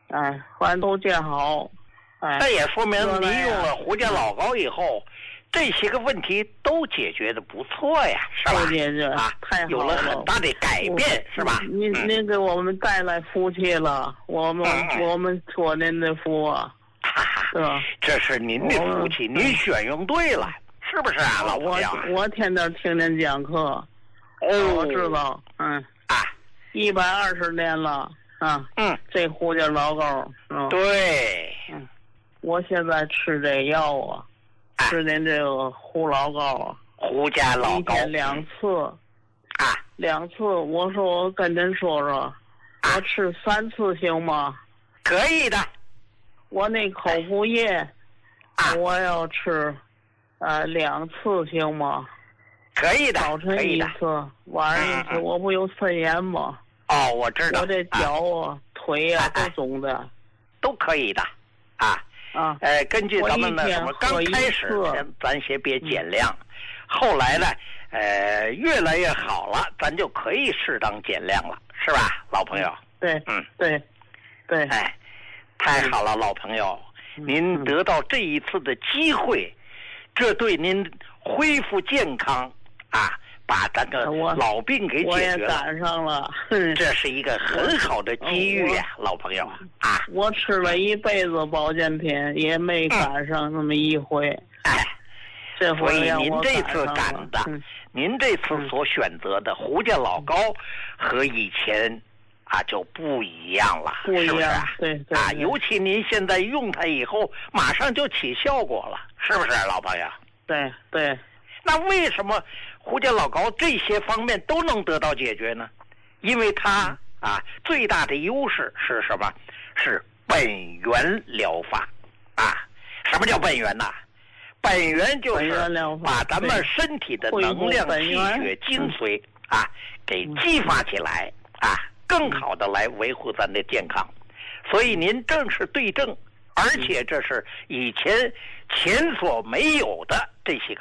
哎，反正都见好。哎， 那也说明您用了胡家老膏以后，这些个问题都解决的不错呀，是吧？ 都解决啊， 太好了， 有了很大的改变，是吧？ 您给我们带来福气了，我们托您的福啊，是吧？ 这是您的福气，您选用对了，是不是啊，老朋友？ 我天天听您讲课，我知道，120年了啊，这胡家老膏， 对， 我现在吃这药啊，吃您这个胡老膏啊， 胡家老膏 1天2次，2次，我说我跟您说说，我吃3次行吗？ 可以的。 我那口服液，我要吃2次行吗？ 可以的， 早晨1次，晚上1次，我不有肾炎吗？ 哦，我知道。 我这脚啊、腿啊都肿的， 都可以的，根据咱们呢什么刚开始咱先别减量，后来呢，越来越好了，咱就可以适当减量了，是吧，老朋友？ 对，对， 哎，太好了，老朋友，您得到这一次的机会，这对您恢复健康把咱个老病给解决了， 我也赶上了， 这是一个很好的机遇呀，老朋友我吃了一辈子保健品，也没赶上那么一回。这回所以您这次赶的，您这次所选择的胡家老膏和以前就不一样了， 不一样， 是不是？ 对， 尤其您现在用它以后，马上就起效果了，是不是，老朋友？ 对。 那为什么胡家老膏这些方面都能得到解决呢？因为它最大的优势是什么？是本源疗法什么叫本源呢？本源就是把咱们身体的能量、气血、精髓给激发起来更好的来维护咱的健康。所以您正是对症，而且这是以前所没有的这些